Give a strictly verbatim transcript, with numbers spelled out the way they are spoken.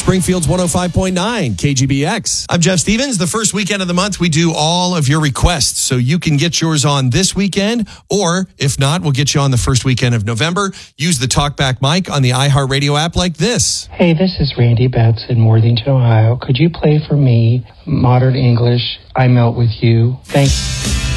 Springfield's one oh five point nine, K G B X. I'm Jeff Stevens. The first weekend of the month, we do all of your requests. So you can get yours on this weekend, or if not, we'll get you on the first weekend of November. Use the TalkBack mic on the iHeartRadio app like this. Hey, this is Randy Betts in Worthington, Ohio. Could you play for me Modern English, I Melt With You? Thanks.